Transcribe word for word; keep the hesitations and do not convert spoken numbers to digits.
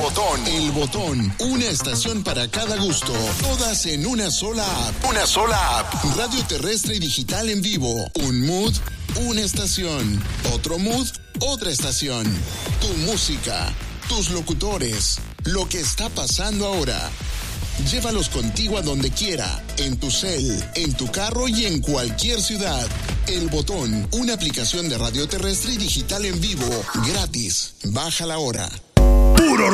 Botón. El Botón. Una estación para cada gusto. Todas en una sola app. Una sola app. Radio terrestre y digital en vivo. Un mood, una estación. Otro mood, otra estación. Tu música, tus locutores, lo que está pasando ahora. Llévalos contigo a donde quiera, en tu cel, en tu carro y en cualquier ciudad. El Botón, una aplicación de radio terrestre y digital en vivo, gratis. Bájala ahora. Puro